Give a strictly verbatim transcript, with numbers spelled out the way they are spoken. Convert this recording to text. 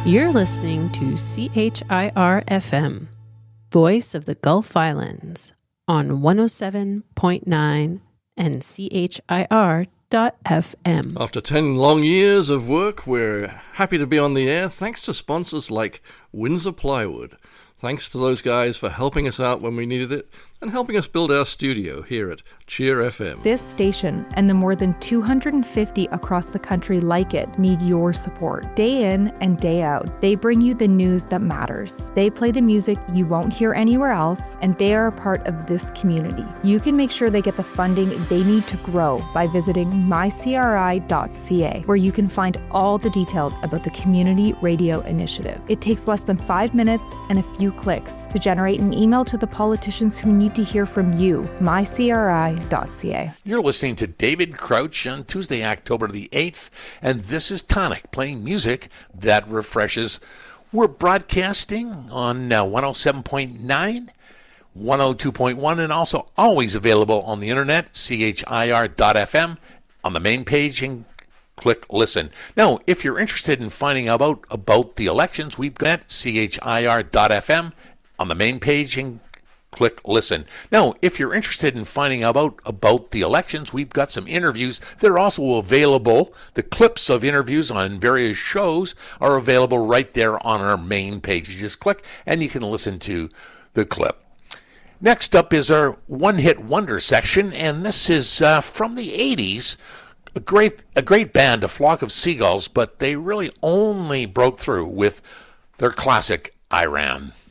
You're listening to C H I R F M, Voice of the Gulf Islands, on one oh seven point nine and C H I R dot F M. After ten long years of work, we're happy to be on the air thanks to sponsors like Windsor Plywood. Thanks to those guys for helping us out when we needed it and helping us build our studio here at Cheer F M. This station and the more than two hundred fifty across the country like it need your support. Day in and day out, they bring you the news that matters. They play the music you won't hear anywhere else, and they are a part of this community. You can make sure they get the funding they need to grow by visiting my C R I dot C A, where you can find all the details about the Community Radio Initiative. It takes less than five minutes and a few clicks to generate an email to the politicians who need to hear from you. my C R I dot C A. You're listening to David Crouch on Tuesday, October the eighth, and this is Tonic, playing music that refreshes. We're broadcasting on uh, one oh seven point nine, one oh two point one, and also always available on the internet, C H I R dot F M, on the main page, and click listen. Now, if you're interested in finding out about, about the elections, we've got C H I R dot F M on the main page, and click listen. Now, if you're interested in finding out about, about the elections, we've got some interviews. They're also available. The clips of interviews on various shows are available right there on our main page. You just click and you can listen to the clip. Next up is our one-hit wonder section, and this is uh, from the eighties. A great, a great band, A Flock of Seagulls, but they really only broke through with their classic I Ran.